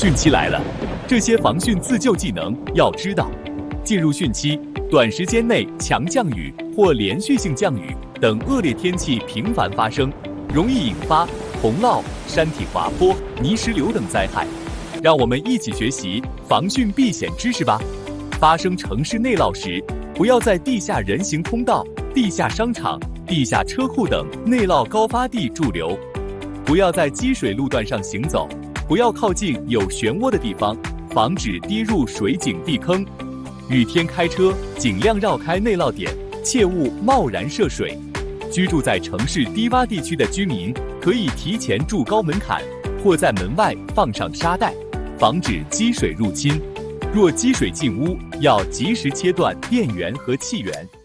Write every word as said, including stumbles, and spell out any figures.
汛期来了，这些防汛自救技能要知道。进入汛期，短时间内强降雨或连续性降雨等恶劣天气频繁发生，容易引发洪涝、山体滑坡、泥石流等灾害。让我们一起学习防汛避险知识吧。发生城市内涝时，不要在地下人行通道、地下商场、地下车库等内涝高发地驻留，不要在积水路段上行走，不要靠近有漩涡的地方，防止跌入水井地坑。雨天开车尽量绕开内涝点，切勿贸然涉水。居住在城市低洼地区的居民可以提前筑高门槛，或在门外放上沙袋，防止积水入侵。若积水进屋，要及时切断电源和气源。